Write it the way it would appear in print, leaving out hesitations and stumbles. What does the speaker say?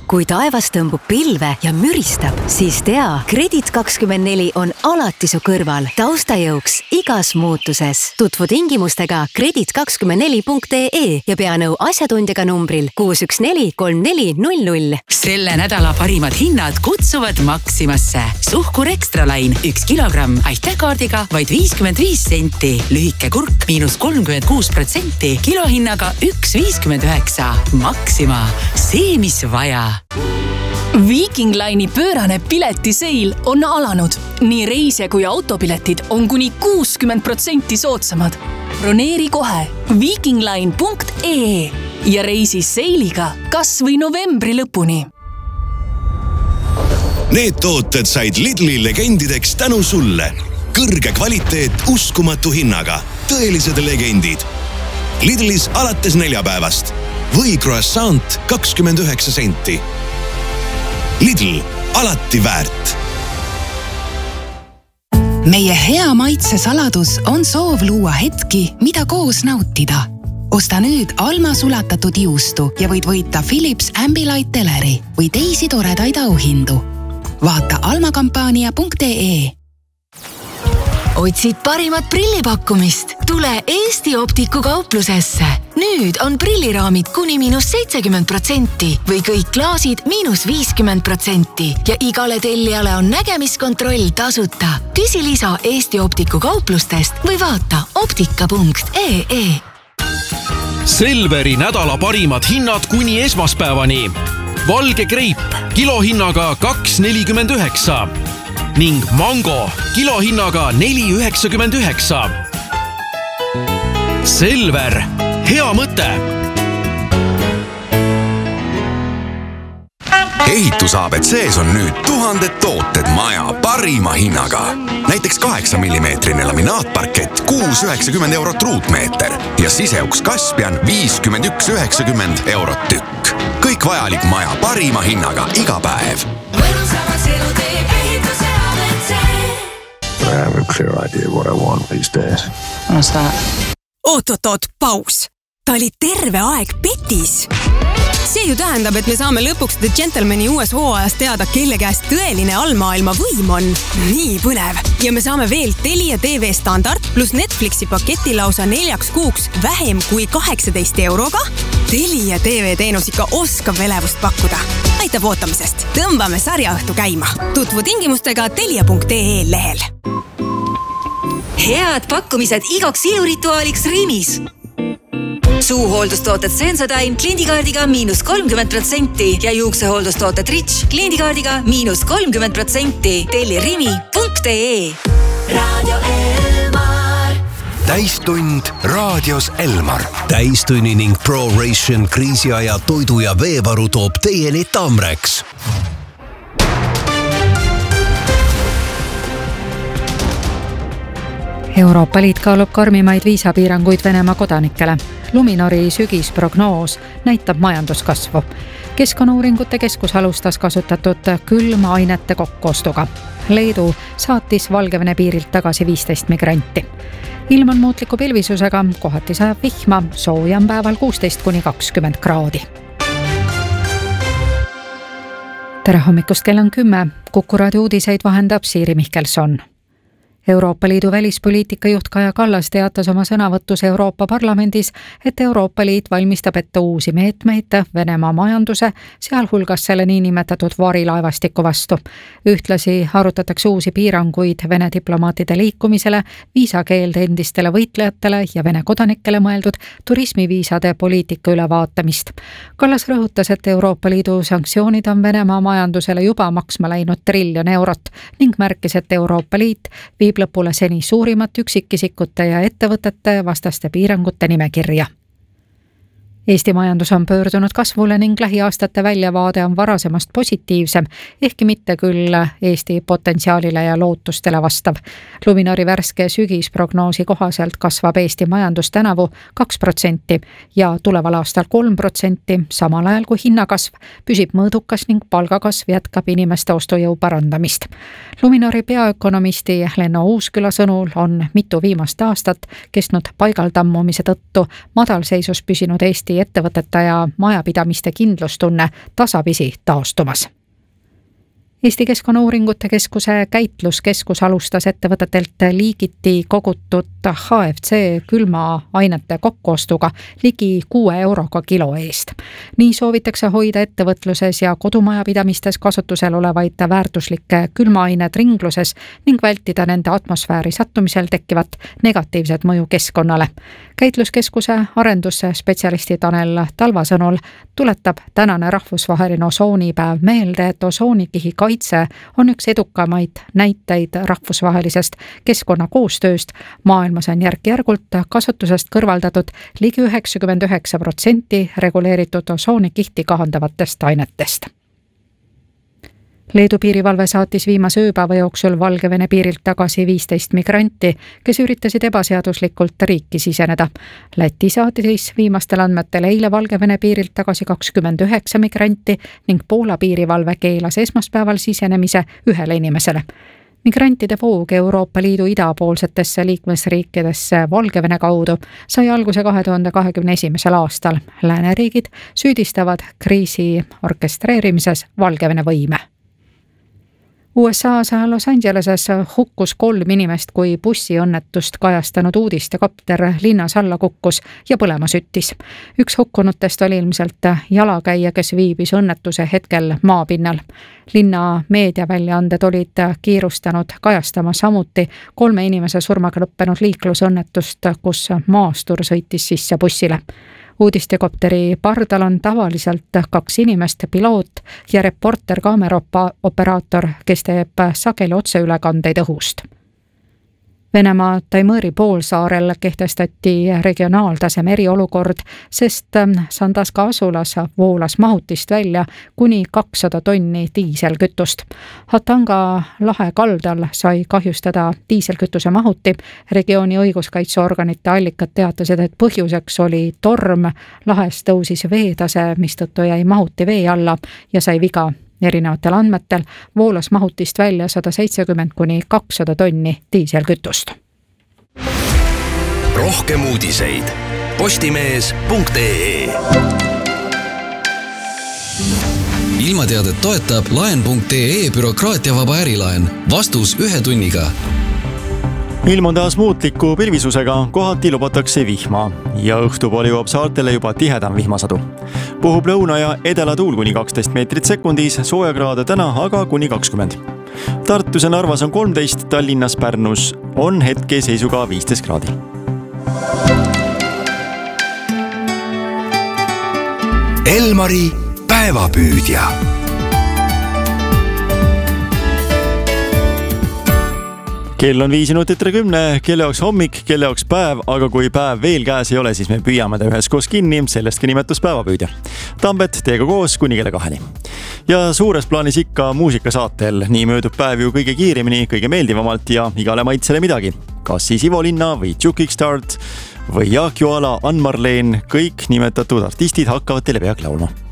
Kui taevas tõmbub pilve ja müristab, siis tea, Kredit24 on alati su kõrval taustajõuks igas muutuses. Tutvu tingimustega kredit24.ee ja pea nõu asjatundjaga numbril 6143400. Selle nädala parimad hinnad kutsuvad Maximasse. Suhkur Extralain 1 kilogramm aitähkaardiga vaid 55 senti. Lühike kurk -36%, kilohinnaga 1,59. Maxima, see mis vaja. Viking Line'i pöörane piletiseil on alanud. Nii reisija kui autopiletid on kuni 60% soodsamad. Broneeri kohe vikingline.ee ja reisi seiliga kas või novembri lõpuni. Need tooted said Lidli legendideks tänu sulle. Kõrge kvaliteet uskumatu hinnaga. Tõelised legendid. Lidlis alates neljapäevast. Või croissant 29 senti. Lidl, alati väärt. Meie hea maitse saladus on soov luua hetki, mida koos nautida. Osta nüüd Alma sulatatud juustu ja võid võita Philips Ambilight teleri või teisi toredaid auhindu. Vaata almakampaania.ee. Otsid parimat prillipakkumist? Tule Eesti Optiku kauplusesse. Nüüd on prilliraamid kuni -70% või kõik klaasid -50% ja igale tellijale on nägemiskontroll tasuta. Küsi lisa Eesti Optiku kauplustest või vaata optika.ee. Selveri nädala parimad hinnad kuni esmaspäevani. Valge kreip kilohinnaga 2,49 ning mango kilohinnaga 4,99. Selver, hea mõte! Ehitus ABCs on nüüd 1000 tooted maja parima hinnaga. Näiteks 8 mm laminaatparkett 6,90 eurot ruutmeeter ja siseuks Kaspian 51,90 eurot tükk. Kõik vajalik maja parima hinnaga iga päev. I have a clear idea what I want these days. What's that? Oot, paus. Ta oli terve aeg petis. See ju tähendab, et me saame lõpuks The Gentlemani uues hooajas teada, kelle käest tõeline allmaailma võim on. Nii põnev. Ja me saame veel Telia TV standard plus Netflixi paketi lausa 4 kuuks vähem kui 18 euroga. Telia TV teenus ikka oskab elevust pakkuda. Aitab ootamisest. Tõmbame sarjaõhtu käima. Tutvu tingimustega telia.ee lehel. Head pakkumised igaks ilurituaaliks Rimis. Suuhooldustooted Sensodyne kliendikaardiga -30% ja juuksehooldustooted Rich kliendikaardiga -30%. Telli rimi.ee. Radio Elmar. Täistund raadios Elmar. Täistunni ning ProRation kriisiaja toidu ja veevaru toob teieni Tamreks. Euroopa Liit kaalub karmimaid viisapiiranguid Venemaa kodanikele. Luminori sügisprognoos näitab majanduskasvu. Keskkonnauuringute keskus alustas kasutatud külmaainete kokkuostuga. Leedu saatis Valgevene piirilt tagasi 15 migranti. Ilm on muutliku pilvisusega, kohati sajab vihma, sooja on päeval 16–20 kraadi. Tere hommikust, kell on 10. Kuku raadio uudiseid vahendab Siiri Mihkelson. Euroopa Liidu välispoliitika juht Kaja Kallas teatas oma sõnavõtus Euroopa Parlamendis, et Euroopa Liit valmistab ette uusi meetmeid Venemaa majanduse, sealhulgas selle niinimetatud varilaevastiku vastu. Ühtlasi arutatakse uusi piiranguid Vene diplomaatide liikumisele, viisakeelde endistele võitlejatele ja Vene kodanikele mõeldud turismiviisade poliitika ülevaatamist. Kallas rõhutas, et Euroopa Liidu sanktsioonid on Venemaa majandusele juba maksma läinud 1 triljon eurot ning märkis, et Euroopa Liit viib lõpule seni suurimat üksikisikute ja ettevõtete vastaste piirangute nimekirja. Eesti majandus on pöördunud kasvule ning lähiaastate väljavaade on varasemast positiivsem, ehkki mitte küll Eesti potentsiaalile ja lootustele vastav. Luminori värske sügisprognoosi kohaselt kasvab Eesti majandus tänavu 2% ja tuleval aastal 3%, samal ajal kui hinnakasv püsib mõõdukas ning palgakasv jätkab inimeste ostujõu parandamist. Luminori peaökonomisti Lenno Uusküla sõnul on mitu viimast aastat kestnud paigaltammumise tõttu madalseisus püsinud Eesti ettevõtete ja majapidamiste kindlustunne tasapisi taastumas. Eesti Keskkonnauuringute Keskuse käitluskeskus alustas ettevõtetelt liigiti kogutud HFC külmaainete kokkuostuga ligi 6 euroga kilo eest. Nii soovitakse hoida ettevõtluses ja kodumajapidamistes kasutusel olevaid väärtuslikke külmaained ringluses ning vältida nende atmosfääri sattumisel tekkivat negatiivset mõju keskkonnale. Käitluskeskuse arendusspetsialisti Tanel Talva sõnul tuletab tänane rahvusvaheline osoonipäev meelde, et osoonikihi kaitse on üks edukamaid näiteid rahvusvahelisest keskkonnakoostööst. Maailmas on järk-järgult kasutusest kõrvaldatud ligi 99% reguleeritud osoonikihti kahandavatest ainetest. Leedu piirivalve saatis viimase ööpäeva jooksul Valgevene piirilt tagasi 15 migranti, kes üritasid ebaseaduslikult riiki siseneda. Läti saatis viimastel andmetel eile Valgevene piirilt tagasi 29 migranti ning Poola piirivalve keelas esmaspäeval sisenemise 1 inimesele. Migrantide voog Euroopa Liidu idapoolsetesse liikmesriikidesse Valgevene kaudu sai alguse 2021. aastal. Lääneriigid süüdistavad kriisi orkestreerimises Valgevene võime. USA's Los Angeleses hukkus 3 inimest, kui bussiõnnetust kajastanud uudistekopter linnas alla kukkus ja põlema süttis. Üks hukkunutest oli ilmselt jalakäija, kes viibis õnnetuse hetkel maapinnal. Linna meediaväljaanded olid kiirustanud kajastama samuti 3 inimese surmaga lõppenud liiklusõnnetust, kus maastur sõitis sisse bussile. Uudistekopteri pardal on tavaliselt 2 inimest, piloot ja reporter kaameraoperaator, kes teeb sageli otseülekandeid õhust. Venemaa Taimõri poolsaarel kehtestati regionaaltaseme eriolukord, sest Sandaska asulas voolas mahutist välja kuni 200 tonni diiselkütust. Hatanga lahe kaldal sai kahjustada diiselkütuse mahuti. Regiooni õiguskaitseorganite allikad teatasid, et põhjuseks oli torm. Lahes tõusis veetase, mistõttu jäi mahuti vee alla ja sai viga. Erinevatel andmetel voolas mahutist välja 170–200 tonni diiselkütust. Rohkem uudiseid postimees.ee. Ilmateadet toetab laen.ee bürokraatiavaba ärilaen. Vastus 1 tunniga. Ilm on taas muutliku pilvisusega, kohati lubatakse vihma ja õhtupoole jõuab saartele juba tihedam vihmasadu. Puhub lõuna ja edelatuul kuni 12 meetrit sekundis, soojakraade täna aga kuni 20. Tartus ja Narvas on 13, Tallinnas, Pärnus on hetke seisuga 15 kraadi. Elmari päevapüüdja. Kell on 5 minutit 10, kelle jaoks hommik, kelle jaoks päev, aga kui päev veel käes ei ole, siis me püüame ta üheskoos kinni, sellestki nimetus päevapüüdja. Tambet teiega koos kuni kella 2. Ja suures plaanis ikka muusikasaatel, nii möödub päev ju kõige kiiremini, kõige meeldivamalt ja igale maitsele midagi. Kas siis Ivo Linna või Tšukikstart või Jaak Joala, Ann Marleen, kõik nimetatud artistid hakkavad teile peagi laulma.